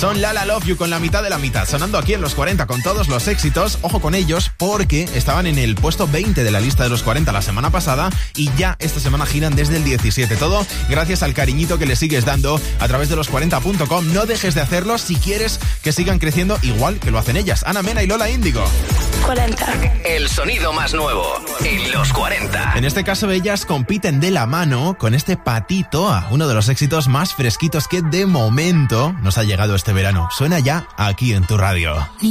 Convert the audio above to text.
Son La La Love You con la mitad de la mitad, sonando aquí en los 40 con todos los éxitos. Ojo con ellos porque estaban en el puesto 20 de la lista de los 40 la semana pasada y ya esta semana giran desde el 17. Todo gracias al cariñito que le sigues dando a través de los40.com. No dejes de hacerlo si quieres que sigan creciendo igual que lo hacen ellas. Ana Mena y Lola Índigo. 40. El sonido más nuevo en los 40. En este caso ellas compiten de la mano con este Patito, uno de los éxitos más fresquitos que de momento nos ha llegado este verano. Suena ya aquí en tu radio.